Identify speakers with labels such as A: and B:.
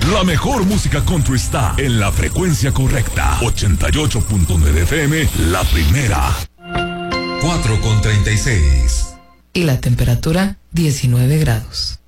A: La mejor música country está en la frecuencia correcta. 88.9 FM, la primera.
B: 4:36.
C: Y la temperatura, 19 grados.